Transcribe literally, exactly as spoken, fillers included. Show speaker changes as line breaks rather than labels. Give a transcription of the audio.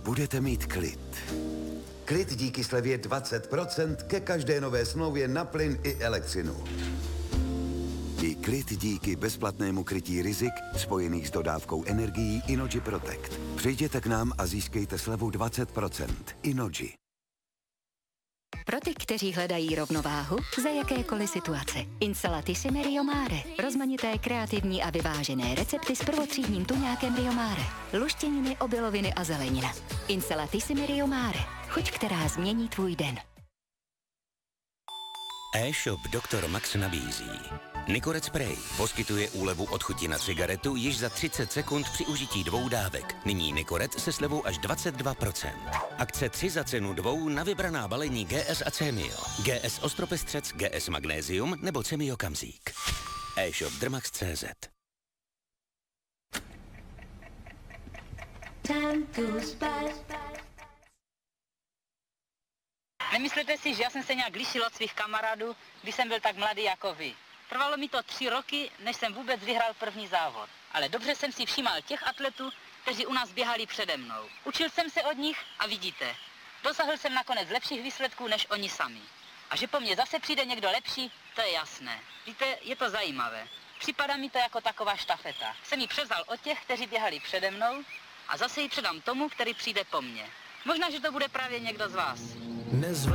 budete mít klid. Klid díky slevě dvacet procent ke každé nové smlouvě na plyn i elektřinu. I klid díky bezplatnému krytí rizik spojených s dodávkou energií Innogy Protect. Přijděte k nám a získejte slevu dvacet procent. Innogy.
Pro ty, kteří hledají rovnováhu za jakékoliv situace. Instalatisime Rio Mare. Rozmanité, kreativní a vyvážené recepty s prvotřídním tuňákem Rio Mare. Luštěniny, obiloviny a zelenina. Instalatisime Rio Mare. Chuť, která změní tvůj den.
E-shop doktor Max nabízí. Nicorette Spray poskytuje úlevu od chuti na cigaretu již za třicet sekund při užití dvou dávek. Nyní Nicorette se slevou až dvacet dva procent. Akce tři za cenu dvou na vybraná balení G S a Cemio. G S Ostropestřec, G S Magnézium nebo Cemio Kamzík. E-shop drmax tečka cé zet.
Nemyslete si, že já jsem se nějak lišil od svých kamarádů, když jsem byl tak mladý jako vy. Trvalo mi to tři roky, než jsem vůbec vyhrál první závod. Ale dobře jsem si všímal těch atletů, kteří u nás běhali přede mnou. Učil jsem se od nich a vidíte, dosáhl jsem nakonec lepších výsledků než oni sami. A že po mně zase přijde někdo lepší, to je jasné. Víte, je to zajímavé. Připadá mi to jako taková štafeta. Jsem ji převzal od těch, kteří běhali přede mnou a zase ji předám tomu, který přijde po mně. Možná, že to bude právě někdo z vás.